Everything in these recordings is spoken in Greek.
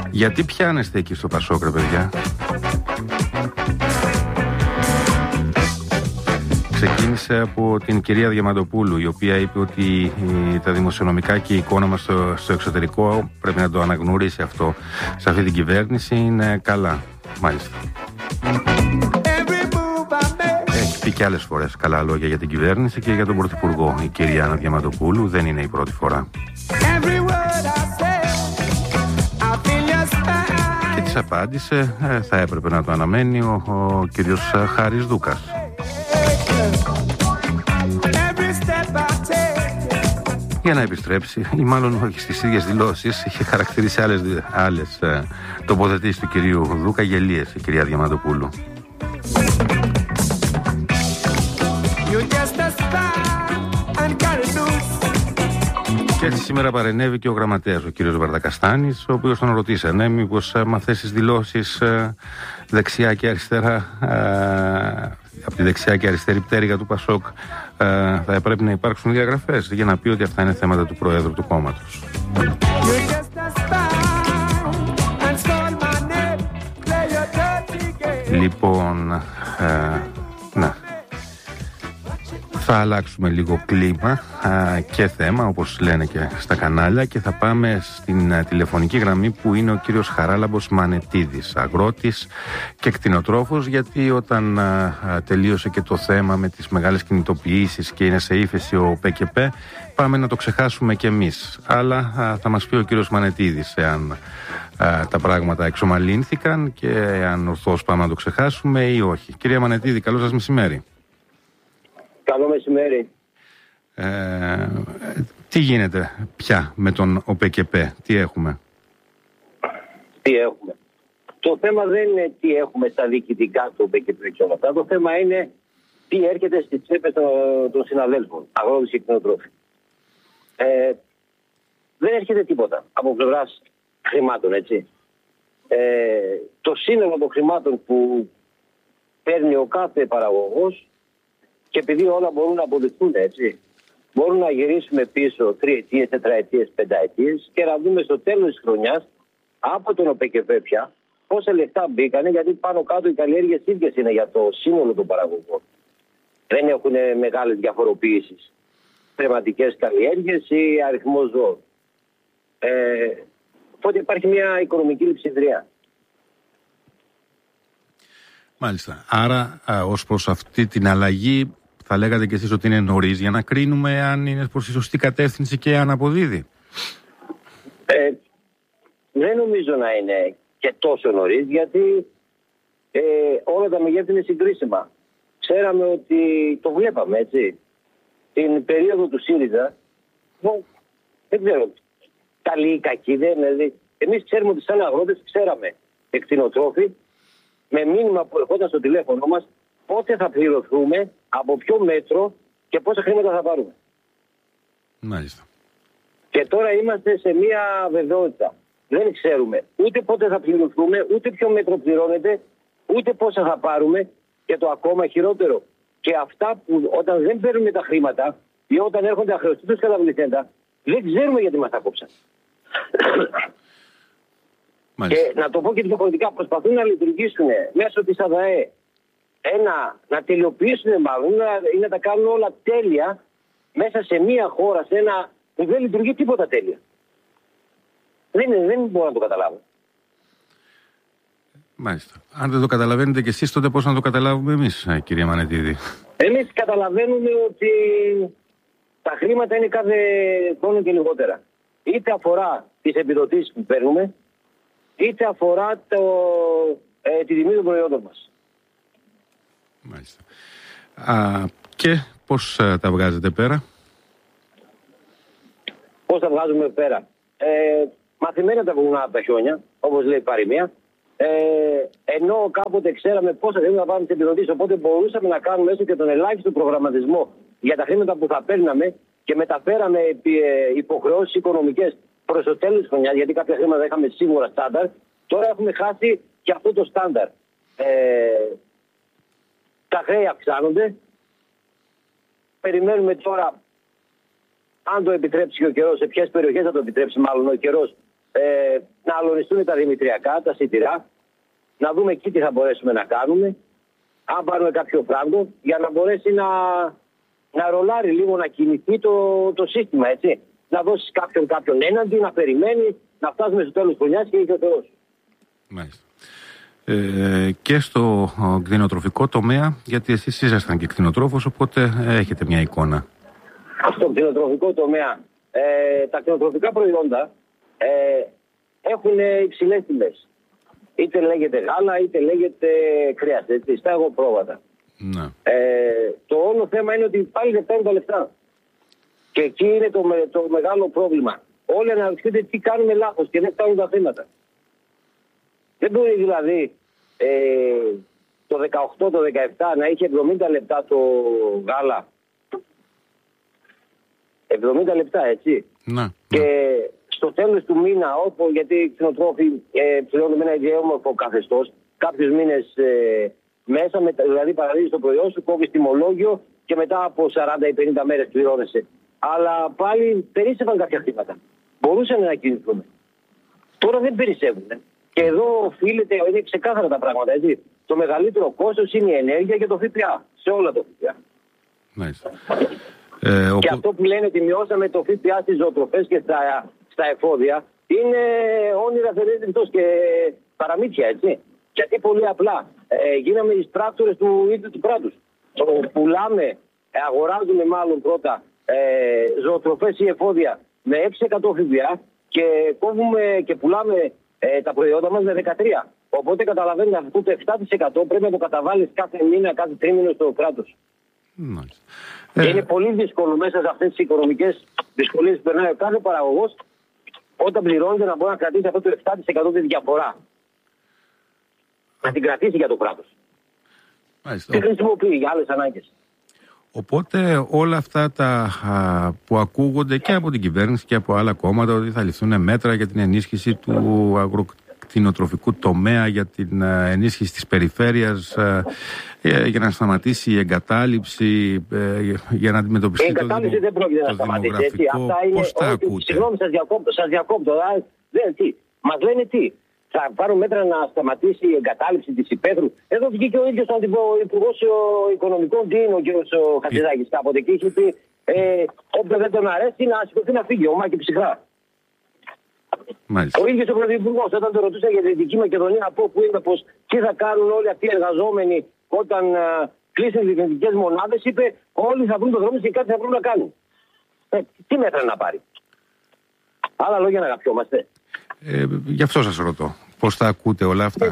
Γιατί πιάνεστε εκεί στο Πασόκ, ρε παιδιά? Ξεκίνησε από την κυρία Διαμαντοπούλου, η οποία είπε ότι τα δημοσιονομικά και η εικόνα μας στο εξωτερικό, πρέπει να το αναγνωρίσει αυτό, σε αυτή την κυβέρνηση είναι καλά. Μάλιστα. Έχει πει και άλλες φορές καλά λόγια για την κυβέρνηση και για τον Πρωθυπουργό η κυρία Άννα Διαμαντοπούλου, δεν είναι η πρώτη φορά. Και της απάντησε, θα έπρεπε να το αναμένει ο κύριος Χάρης Δούκας. Για να επιστρέψει, ή μάλλον όχι, στις ίδιες δηλώσεις, είχε χαρακτηρίσει άλλες τοποθετήσεις του κυρίου Δούκα γελίες η κυρία Διαμαντοπούλου. Και έτσι σήμερα παρενέβη και ο γραμματέας, ο κύριος Βαρδακαστάνης, ο οποίος τον ρωτήσανε μήπως με αυτές τις δηλώσεις δεξιά και αριστερά, από τη δεξιά και αριστερή πτέρυγα του Πασόκ, θα πρέπει να υπάρξουν διαγραφές, για να πει ότι αυτά είναι θέματα του Προέδρου του κόμματος. Λοιπόν, να. Θα αλλάξουμε λίγο κλίμα και θέμα, όπως λένε και στα κανάλια, και θα πάμε στην τηλεφωνική γραμμή που είναι ο κύριος Χαράλαμπος Μανετίδης, αγρότης και κτηνοτρόφος, γιατί όταν τελείωσε και το θέμα με τις μεγάλες κινητοποιήσεις και είναι σε ύφεση ο ΠΚΠ, πάμε να το ξεχάσουμε κι εμείς. Αλλά θα μας πει ο κύριος Μανετίδης εάν τα πράγματα εξομαλύνθηκαν και αν ορθώς πάμε να το ξεχάσουμε ή όχι. Κυρία Μανετίδη, καλό σας μεσημέρι. Καλό μεσημέρι. Τι γίνεται πια με τον ΟΠΚΠ, τι έχουμε? Το θέμα δεν είναι τι έχουμε στα διοικητικά του ΟΠΚΠ και όλα αυτά. Το θέμα είναι τι έρχεται στις τσέπες των συναδέλφων, αγρότες και κτηνοτρόφοι. Δεν έρχεται τίποτα από πλευράς χρημάτων, έτσι. Το σύνολο των χρημάτων που παίρνει ο κάθε παραγωγός, και επειδή όλα μπορούν να αποδειχθούν, έτσι, μπορούν να γυρίσουμε πίσω 3 ετίες, 4 ετίες, 5 ετίες και να δούμε στο τέλος της χρονιάς από τον ΟΠΚΠ πια πόσα λεφτά μπήκανε, γιατί πάνω κάτω οι καλλιέργειες ίδιες είναι για το σύνολο των παραγωγών. Δεν έχουν μεγάλες διαφοροποιήσεις. Πνευματικές καλλιέργειες ή αριθμός ζώων. Οπότε υπάρχει μια οικονομική λειψιδρία. Μάλιστα. Άρα, ως προς αυτή την αλλαγή, θα λέγατε και εσείς ότι είναι νωρίς για να κρίνουμε αν είναι προς τη σωστή κατεύθυνση και αν αποδίδει? Δεν νομίζω να είναι και τόσο νωρίς, γιατί όλα τα μεγέθη είναι συγκρίσιμα. Ξέραμε ότι το βλέπαμε, έτσι. Την περίοδο του ΣΥΡΙΖΑ, δεν ξέρω, καλή ή κακή, δηλαδή. Εμείς ξέρουμε ότι σαν αγρότες ξέραμε, κτηνοτρόφοι, με μήνυμα που ερχόταν στο τηλέφωνο μας, πότε θα πληρωθούμε, από ποιο μέτρο και πόσα χρήματα θα πάρουμε. Μάλιστα. Και τώρα είμαστε σε μια βεβαιότητα. Δεν ξέρουμε ούτε πότε θα πληρωθούμε, ούτε ποιο μέτρο πληρώνεται, ούτε πόσα θα πάρουμε, και το ακόμα χειρότερο. Και αυτά που όταν δεν παίρνουμε τα χρήματα ή όταν έρχονται αχρεωστοί τους καταβληθέντα, δεν ξέρουμε γιατί μας τα κόψαν. Και να το πω και διαφορετικά, προσπαθούν να λειτουργήσουν μέσω της ΑΔΑΕ να τελειοποιήσουν μάλλον ή να τα κάνουν όλα τέλεια μέσα σε μία χώρα, σε ένα που δεν λειτουργεί τίποτα τέλεια. Δεν μπορώ να το καταλάβω. Μάλιστα. Αν δεν το καταλαβαίνετε κι εσείς, τότε πώς να το καταλάβουμε εμείς, κυρία Μανετίδη? Εμείς καταλαβαίνουμε ότι τα χρήματα είναι κάθε χρόνο και λιγότερα. Είτε αφορά τις επιδοτήσεις που παίρνουμε, είτε αφορά τη τιμή των προϊόντων μας. Μάλιστα. Και πώς τα βγάζετε πέρα? Πώς τα βγάζουμε πέρα? Μαθημένα τα βουνά από τα χιόνια, όπως λέει η παροιμία. Ενώ κάποτε ξέραμε πόσα χρήματα θα πάρουμε τις επιδοτήσεις, οπότε μπορούσαμε να κάνουμε έστω και τον ελάχιστο προγραμματισμό για τα χρήματα που θα παίρναμε και μεταφέραμε υποχρεώσεις οικονομικές προς το τέλος της χρονιάς, γιατί κάποια χρήματα είχαμε σίγουρα στάνταρ. Τώρα έχουμε χάσει και αυτό το στάνταρ. Τα χρέη αυξάνονται. Περιμένουμε τώρα, αν το επιτρέψει και ο καιρός, σε ποιες περιοχές θα το επιτρέψει μάλλον ο καιρός, να αλωνιστούν τα δημητριακά, τα σιτηρά, να δούμε εκεί τι θα μπορέσουμε να κάνουμε. Αν πάρουμε κάποιο φράγκο, για να μπορέσει να ρολάρει λίγο, να κινηθεί το σύστημα, έτσι. Να δώσει κάποιον έναντι, να περιμένει, να φτάσουμε στο τέλος της χρονιάς και είχε ο Θεός. Μάλιστα. Και στο κτηνοτροφικό τομέα, γιατί εσείς ήσασταν και κτηνοτρόφος, οπότε έχετε μια εικόνα. Στο κτηνοτροφικό τομέα, τα κτηνοτροφικά προϊόντα έχουν υψηλές τιμές. Είτε λέγεται γάλα, είτε λέγεται κρέας, έτσι, στα εγωπρόβατα. Ναι. Το όλο θέμα είναι ότι πάλι δεν παίρνουν τα λεφτά. Και εκεί είναι το μεγάλο πρόβλημα. Όλοι αναρωτιούνται τι κάνουμε λάθος και δεν φτάνουν τα χρήματα. Δεν μπορεί δηλαδή το 18, το 17 να είχε 70 λεπτά το γάλα. 70 λεπτά, έτσι. Ναι. Και στο τέλος του μήνα, γιατί οι κτηνοτρόφοι πληρώνουν με ένα ιδιαίτερο καθεστώς, κάποιους μήνες μέσα, δηλαδή παραδείγεις το προϊόν σου, κόβεις τιμολόγιο και μετά από 40 ή 50 μέρες πληρώνεσαι. Αλλά πάλι περίσσευαν κάποια χρήματα. Μπορούσαν να κινηθούν. Τώρα δεν περισσεύουν. Και εδώ οφείλεται, είναι ξεκάθαρα τα πράγματα, έτσι. Το μεγαλύτερο κόστος είναι η ενέργεια και το ΦΠΑ. Σε όλα το ΦΠΑ. Μάλιστα. Και αυτό που λένε ότι μειώσαμε το ΦΠΑ στις ζωοτροφές και στα εφόδια είναι όνειρα θερίδευτος και παραμύθια, έτσι. Γιατί πολύ απλά γίναμε οι πράκτορες του ίδιου του κράτους. Αγοράζουμε μάλλον πρώτα ζωοτροφές ή εφόδια με 6% ΦΠΑ και κόβουμε και πουλάμε τα προϊόντα μας με 13%. Οπότε καταλαβαίνετε αυτό το 7% πρέπει να το καταβάλεις κάθε μήνα, κάθε τρίμηνο στο κράτος. Και είναι πολύ δύσκολο μέσα σε αυτές τις οικονομικές δυσκολίες που περνάει ο κάθε παραγωγός όταν πληρώνεται να μπορεί να κρατήσει αυτό το 7% τη διαφορά. Να την κρατήσει για το κράτος. Και χρησιμοποιεί για άλλες ανάγκες. Οπότε όλα αυτά που ακούγονται και από την κυβέρνηση και από άλλα κόμματα ότι θα ληφθούν μέτρα για την ενίσχυση του αγροκτηνοτροφικού τομέα, για την ενίσχυση της περιφέρειας, για να σταματήσει η εγκατάλειψη, για να αντιμετωπιστεί το δημογραφικό. Η εγκατάλειψη δεν πρόκειται να σταματήσει, έτσι. Αυτά είναι. Πώς τα ακούτε? Συγγνώμη, σας διακόπτω. Μας λένε τι. Θα πάρουν μέτρα να σταματήσει η εγκατάλειψη της υπαίθρου. Εδώ βγήκε ο ίδιος ο Υπουργός Οικονομικών, τι είναι ο κ. Χατζηδάκης κάποτε, και είχε πει όποιον δεν τον αρέσει να σηκωθεί να φύγει, ομά και ψυχρά. Μάλιστα. Ο ίδιος ο Πρωθυπουργός, όταν το ρωτούσα για τη Δυτική Μακεδονία, από όπου είναι, πως τι θα κάνουν όλοι αυτοί οι εργαζόμενοι όταν κλείσουν οι διοικητικές μονάδες, είπε όλοι θα βρουν το δρόμο και κάτι θα βρουν να κάνουν. Τι μέτρα να πάρει? Άλλα λόγια να αγαπιόμαστε. Γι' αυτό σας ρωτώ. Πώς τα ακούτε όλα αυτά?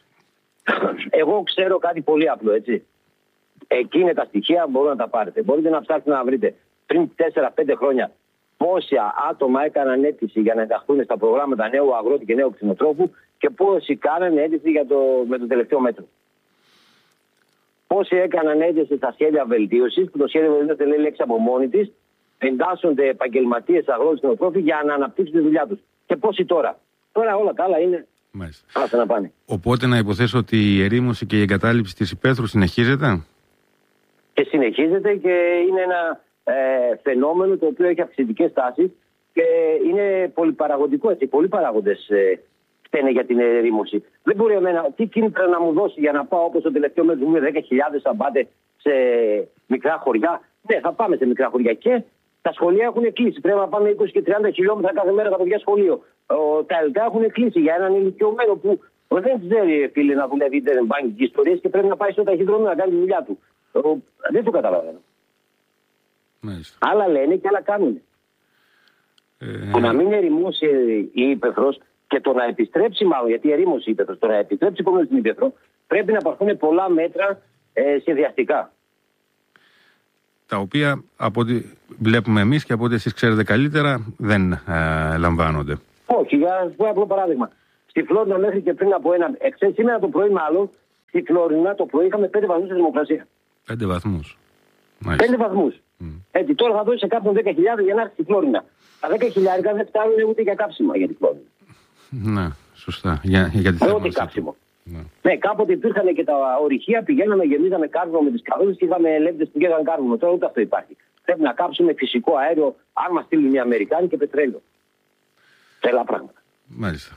Εγώ ξέρω κάτι πολύ απλό, έτσι. Εκεί είναι τα στοιχεία, μπορείτε να τα πάρετε. Μπορείτε να ψάξετε να βρείτε πριν 4-5 χρόνια πόσα άτομα έκαναν αίτηση για να ενταχθούν στα προγράμματα νέου αγρότη και νέου κτηνοτρόφου και πόσοι κάνανε αίτηση με το τελευταίο μέτρο. Πόσοι έκαναν αίτηση στα σχέδια βελτίωσης, που το σχέδιο βελτίωσης δεν λέει λέξη από μόνη της, εντάσσονται επαγγελματίες αγρότες κτηνοτρόφοι για να αναπτύξουν τη δουλειά τους. Και πόσοι τώρα? Τώρα όλα τα άλλα είναι. Άσε να πάνε. Οπότε να υποθέσω ότι η ερήμωση και η εγκατάλειψη της υπαίθρου συνεχίζεται. Και συνεχίζεται και είναι ένα φαινόμενο το οποίο έχει αυξητικές τάσεις και είναι πολυπαραγωγικό, έτσι. Πολλοί παράγοντες φταίνε για την ερήμωση. Δεν μπορεί τι κίνητρα να μου δώσει για να πάω όπως το τελευταίο μέτρο με 10.000 αν πάτε σε μικρά χωριά. Ναι, θα πάμε σε μικρά χωριά και τα σχολεία έχουν κλείσει. Πρέπει να πάμε 20 και 30 χιλιόμετρα κάθε μέρα τα παιδιά σχολείο. Τα ΕΛΚΑ έχουν κλείσει για έναν ηλικιωμένο που δεν ξέρει, φίλε, να δουλεύει internet banking και ιστορίες και πρέπει να πάει στο ταχυδρομείο να κάνει τη δουλειά του. Δεν το καταλαβαίνω. Άλλα λένε και άλλα κάνουν. Το να μην ερημώσει η ύπαιθρος και το να επιστρέψει, μάλλον γιατί ερήμωσε η ύπαιθρος, το να επιστρέψει κόμμα στην ύπαιθρο, πρέπει να πάρθουν πολλά μέτρα σχεδιαστικά. Τα οποία από ό,τι βλέπουμε εμείς και από ό,τι εσείς ξέρετε καλύτερα δεν λαμβάνονται. Όχι, για απλό παράδειγμα. Στη Φλόρινα μέχρι και πριν από σήμερα το πρωί μάλλον, στη Φλόρινα το πρωί είχαμε 5 βαθμούς στη Δημοκρασία. 5 βαθμούς. 5 βαθμούς. Έτσι, τώρα θα δώσει σε κάποιον 10.000 για να έρθει στη Φλόρινα. Τα 10.000 δεν φτάνουν ούτε για κάψιμα για τη Φλόρινα. Ναι, σωστά. Για τη θέρμανση. Κάψιμο. Ναι, κάποτε υπήρχαν και τα ορυχεία, πηγαίναμε, γεμίζαμε κάρβουνο με τις καρότες και είχαμε ελεύθερες που γέμιζαν κάρβουνο. Τώρα ούτε αυτό υπάρχει. Πρέπει να κάψουμε φυσικό αέριο, αν μας στείλουν οι Αμερικάνοι, και πετρέλαιο. Τρελά πράγματα. Μάλιστα.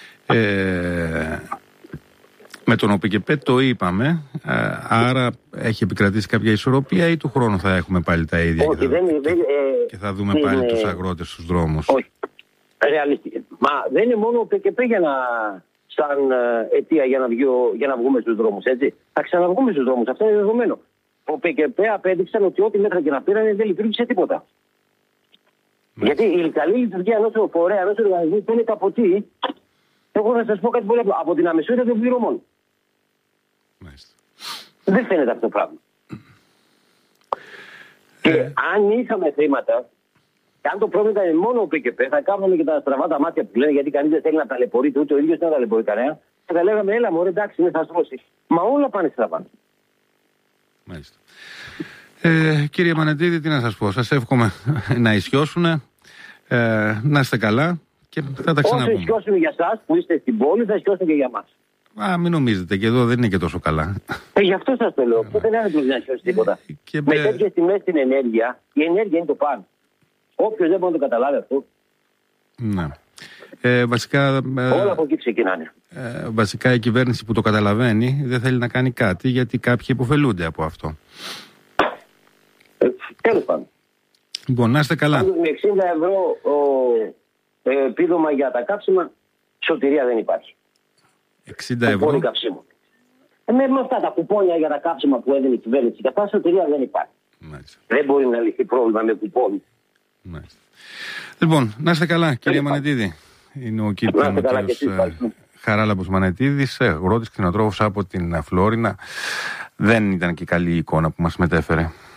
Με τον ΟΠΕΚΕΠΕ το είπαμε, άρα έχει επικρατήσει κάποια ισορροπία ή του χρόνου θα έχουμε πάλι τα ίδια? Όχι, και θα δούμε πάλι τους αγρότες στους δρόμους? Όχι. Ρεαλιστικά. Μα δεν είναι μόνο ο ΟΠΕΚΕΠΕ σαν αιτία για να βγούμε στους δρόμους, έτσι. Θα ξαναβγούμε στους δρόμους, αυτό είναι δεδομένο. Ο ΟΠΕΚΕΠΕ απέδειξαν ότι ό,τι μέτρα και να πήραν δεν λειτουργήσε τίποτα. Γιατί η καλή λειτουργία ενός φορέα, ενός οργανισμού φαίνεται από τι? Εγώ θα σας πω κάτι πολύ απλό. Από την αμεσότητα των πληρωμών. Δεν φαίνεται αυτό το πράγμα. Και αν είχαμε χρήματα, και αν το πρόβλημα είναι μόνο ο ΠΚΠ, θα κάνουμε και τα στραβά τα μάτια που λένε, γιατί κανείς δεν θέλει να ταλαιπωρείται, ούτε ο ίδιος δεν ταλαιπωρεί κανένα. Και θα λέγαμε, έλα μωρέ, εντάξει, είναι θα στρώσει. Μα όλα πάνε στραβά. Μάλιστα. Κύριε Μανετίδη, τι να σας πω. Σας εύχομαι να ισιώσουν, να είστε καλά και θα τα ξαναπούμε. Όσο ισιώσουν για εσάς που είστε στην πόλη, θα ισιώσουν και για μας. Μην νομίζετε, και εδώ δεν είναι και τόσο καλά. Γι' αυτό σας το λέω. Δεν είναι να ισιώσει τίποτα. Με τέτοιες τιμές στην ενέργεια, η ενέργεια είναι το πάνω. Όποιος δεν μπορεί να το καταλάβει αυτό. Ναι. Βασικά, όλα από εκεί ξεκινάνε. Βασικά η κυβέρνηση που το καταλαβαίνει δεν θέλει να κάνει κάτι, γιατί κάποιοι υποφελούνται από αυτό. Τέλος πάντων. Λοιπόν, να είστε καλά. Με 60 ευρώ επίδομα για τα κάψιμα, σωτηρία δεν υπάρχει. 60 ευρώ. Με αυτά τα κουπόνια για τα κάψιμα που έδινε η κυβέρνηση, και αυτά σωτηρία δεν υπάρχει. Μάλιστα. Δεν μπορεί να λυθεί πρόβλημα με κουπόνι. Μάλιστα. Λοιπόν, να είστε καλά, κύριε Μανετίδη. Είναι ο κύριος Χαράλαμπος Μανετίδης, αγρότης κτηνοτρόφος από την Φλόρινα. Δεν ήταν και καλή η εικόνα που μας μετέφερε.